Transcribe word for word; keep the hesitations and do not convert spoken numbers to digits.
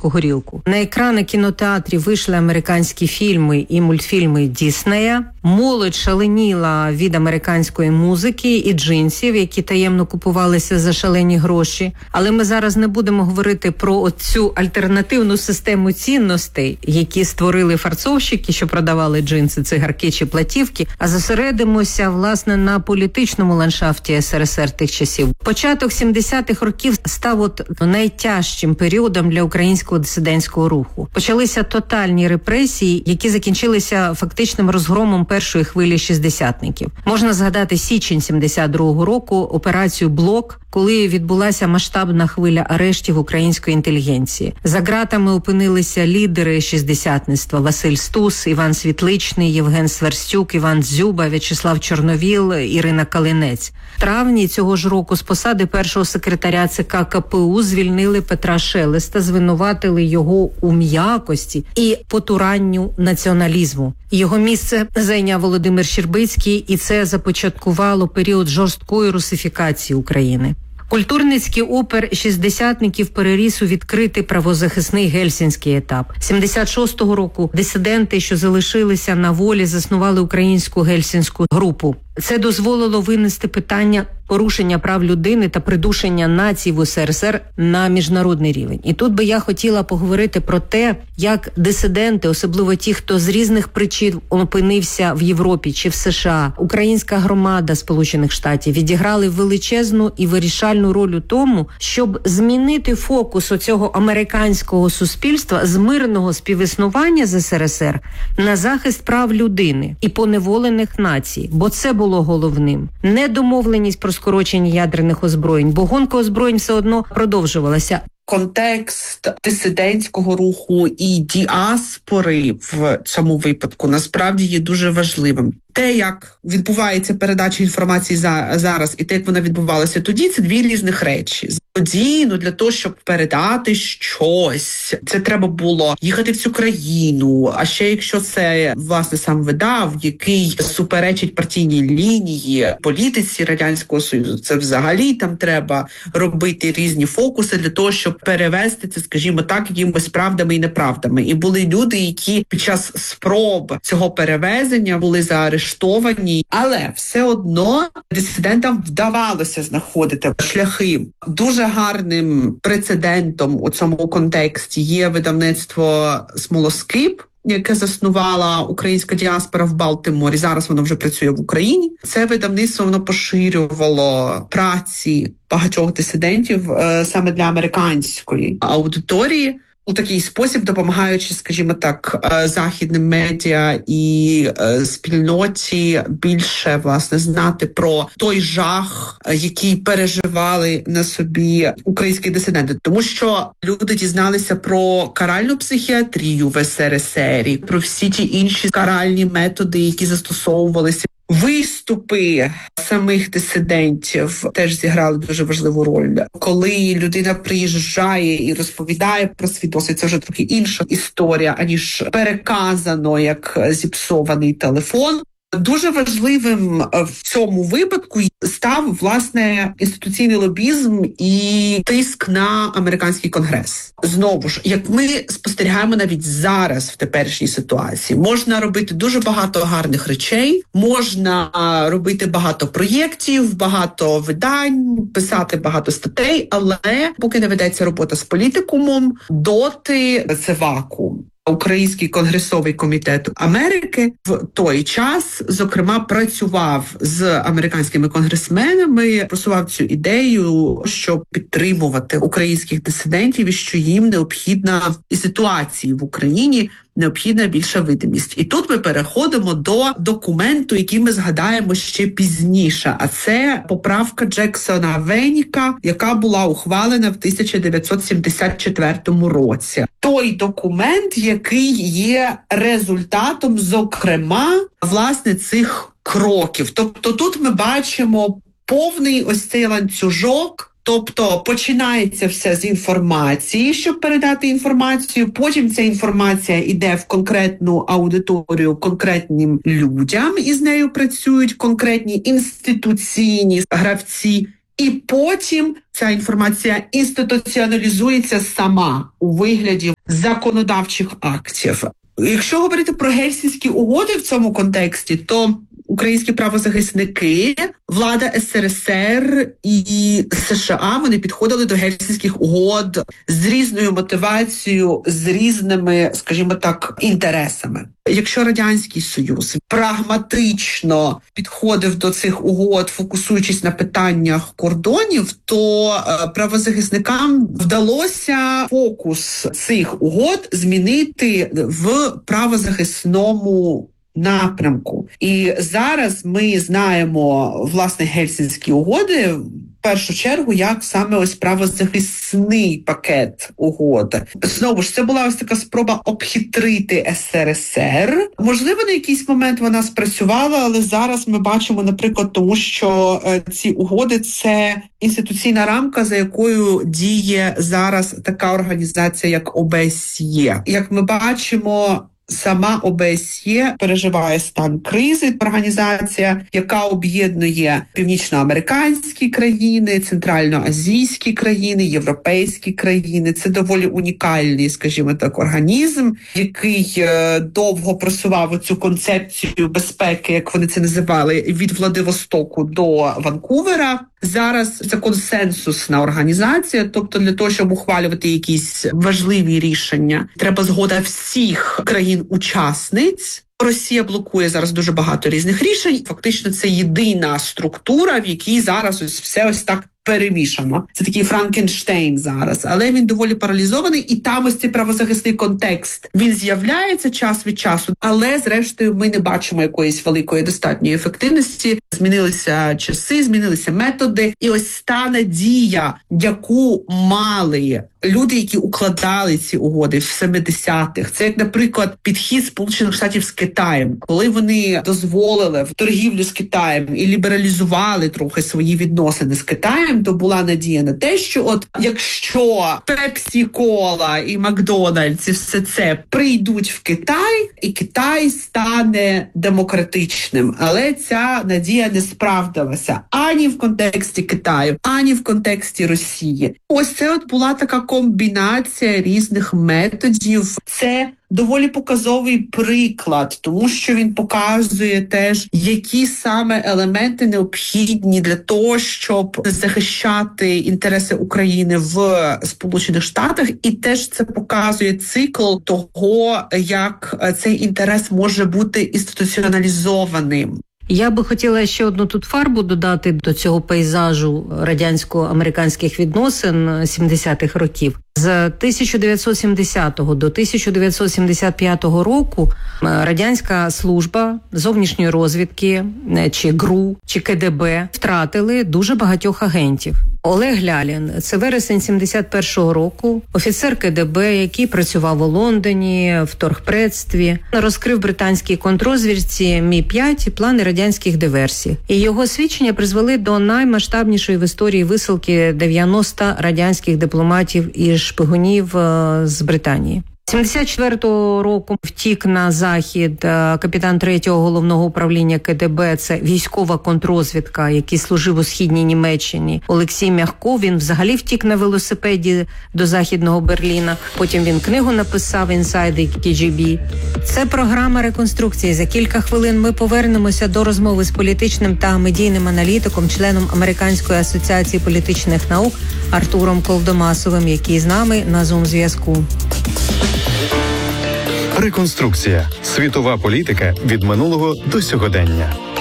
американську горілку. На екрани кінотеатрів вийшли американські фільми і мультфільми Діснея. Молодь шаленіла від американської музики і джинсів, які таємно купувалися за шалені гроші. Але ми зараз не будемо говорити про цю альтернативну систему цінностей, які створили фарцовщики, що продавали джинси, цигарки чи платівки, а зосередимося, власне, на політичному ландшафті ес ер ес ер тих часів. Початок сімдесятих років став от найтяжчим періодом для українського дисидентського руху. Почалися тотальні репресії, які закінчилися фактичним розгромом першої хвилі шістдесятників. Можна згадати січень сімдесят другого року, операцію «Блок», коли відбулася масштабна хвиля арештів української інтелігенції. За ґратами опинилися лідери шістдесятництва: Василь Стус, Іван Світличний, Євген Сверстюк, Іван Дзюба, В'ячеслав Чорновіл, Ірина Калинець. В травні цього ж року з посади першого секретаря це ка ка пе у звільнили Петра Шелеста, звинуватили його у м'якості і потуранню націоналізму. Його місце зайняв Володимир Щербицький, і це започаткувало період жорсткої русифікації України. Культурницький опір шістдесятників переріс у відкритий правозахисний гельсінський етап. сімдесят шостого року дисиденти, що залишилися на волі, заснували українську гельсінську групу. Це дозволило винести питання порушення прав людини та придушення націй в ес ер ес ер на міжнародний рівень. І тут би я хотіла поговорити про те, як дисиденти, особливо ті, хто з різних причин опинився в Європі чи в США, українська громада Сполучених Штатів відіграли величезну і вирішальну роль у тому, щоб змінити фокус оцього американського суспільства з мирного співіснування з ес ер ес ер на захист прав людини і поневолених націй. Бо це було головним. Не домовленість про скорочення ядерних озброєнь, бо гонка озброєнь все одно продовжувалася. Контекст дисидентського руху і діаспори в цьому випадку насправді є дуже важливим. Те, як відбувається передача інформації за, зараз, і те, як вона відбувалася тоді, це дві різних речі. Тоді, ну, для того, щоб передати щось, це треба було їхати в цю країну. А ще якщо це, власне, сам видав, який суперечить партійній лінії, політиці Радянського Союзу, це взагалі там треба робити різні фокуси для того, щоб перевести це, скажімо так, якимось правдами і неправдами. І були люди, які під час спроб цього перевезення були заарештовані, але все одно дисидентам вдавалося знаходити шляхи. Дуже гарним прецедентом у цьому контексті є видавництво «Смолоскип», яке заснувала українська діаспора в Балтиморі. Зараз воно вже працює в Україні. Це видавництво, воно поширювало праці багатьох дисидентів е, саме для американської аудиторії, у такий спосіб допомагаючи, скажімо так, західним медіа і спільноті більше, власне, знати про той жах, який переживали на собі українські дисиденти. Тому що люди дізналися про каральну психіатрію в ес ер ес ер, про всі ті інші каральні методи, які застосовувалися. Виступи самих дисидентів теж зіграли дуже важливу роль. Коли людина приїжджає і розповідає про свій досвід, це вже трохи інша історія, аніж переказано як зіпсований телефон. Дуже важливим в цьому випадку став, власне, інституційний лобізм і тиск на американський конгрес. Знову ж, як ми спостерігаємо навіть зараз в теперішній ситуації, можна робити дуже багато гарних речей, можна робити багато проєктів, багато видань, писати багато статей, але поки не ведеться робота з політикумом, доти це вакуум. Український конгресовий комітет Америки в той час, зокрема, працював з американськими конгресменами, просував цю ідею, щоб підтримувати українських дисидентів і що їм необхідна і ситуації в Україні необхідна більша видимість. І тут ми переходимо до документу, який ми згадаємо ще пізніше, а це поправка Джексона Веніка, яка була ухвалена в тисяча дев'ятсот сімдесят четвертому році. Той документ, який є результатом, зокрема, власне, цих кроків. Тобто тут ми бачимо повний ось цей ланцюжок. Тобто починається все з інформації, щоб передати інформацію, потім ця інформація йде в конкретну аудиторію конкретним людям, і з нею працюють конкретні інституційні гравці, і потім ця інформація інституціоналізується сама у вигляді законодавчих актів. Якщо говорити про Гельсінські угоди в цьому контексті, то українські правозахисники, влада ес ер ес ер і США, вони підходили до Гельсінських угод з різною мотивацією, з різними, скажімо так, інтересами. Якщо Радянський Союз прагматично підходив до цих угод, фокусуючись на питаннях кордонів, то правозахисникам вдалося фокус цих угод змінити в правозахисному напрямку. І зараз ми знаємо, власне, Гельсінські угоди в першу чергу як саме ось правозахисний пакет угод. Знову ж, це була ось така спроба обхитрити ес ер ес ер. Можливо, на якийсь момент вона спрацювала, але зараз ми бачимо, наприклад, тому що ці угоди – це інституційна рамка, за якою діє зараз така організація, як о бе ес є. Як ми бачимо, сама о бе ес є переживає стан кризи. Організація, яка об'єднує північноамериканські країни, центральноазійські країни, європейські країни. Це доволі унікальний, скажімо так, організм, який е, довго просував цю концепцію безпеки, як вони це називали, від Владивостоку до Ванкувера. Зараз це консенсусна організація, тобто для того, щоб ухвалювати якісь важливі рішення, треба згода всіх країн-учасниць. Росія блокує зараз дуже багато різних рішень. Фактично, це єдина структура, в якій зараз ось все ось так перемішано. Це такий Франкенштейн зараз, але він доволі паралізований, і там ось цей правозахисний контекст. Він з'являється час від часу, але зрештою ми не бачимо якоїсь великої достатньої ефективності. Змінилися часи, змінилися методи, і ось та надія, яку мали люди, які укладали ці угоди в семидесятих. Це, як, наприклад, підхід Сполучених Штатів з Китаєм, коли вони дозволили в торгівлю з Китаєм і лібералізували трохи свої відносини з Китаєм, то була надія на те, що от якщо Пепсі-Кола і Макдональдс і все це прийдуть в Китай, і Китай стане демократичним. Але ця надія не справдилася ані в контексті Китаю, ані в контексті Росії. Ось це от була така комбінація різних методів. Це доволі показовий приклад, тому що він показує теж, які саме елементи необхідні для того, щоб захищати інтереси України в Сполучених Штатах, і теж це показує цикл того, як цей інтерес може бути інституціоналізованим. Я би хотіла ще одну тут фарбу додати до цього пейзажу радянсько-американських відносин сімдесятих років. З тисяча дев'ятсот сімдесятого до тисяча дев'ятсот сімдесят п'ятого року радянська служба зовнішньої розвідки, чи ГРУ, чи ке де бе втратили дуже багатьох агентів. Олег Лялін – це вересень сімдесят першого року, офіцер ке де бе, який працював у Лондоні, в торгпредстві, розкрив британській контррозвідці Мі п'ять плани радянських диверсій. І його свідчення призвели до наймасштабнішої в історії висилки дев'яноста радянських дипломатів і шпигунів з Британії. сімдесят четвертого року втік на захід капітан третього головного управління ке де бе, це військова контррозвідка, який служив у східній Німеччині, Олексій Мягков. Він взагалі втік на велосипеді до західного Берліна. Потім він книгу написав «Інсайди ке джі бі». Це програма реконструкції. За кілька хвилин ми повернемося до розмови з політичним та медійним аналітиком, членом Американської асоціації політичних наук Артуром Колдомасовим, який з нами на Зум-зв'язку. Реконструкція. Світова політика від минулого до сьогодення.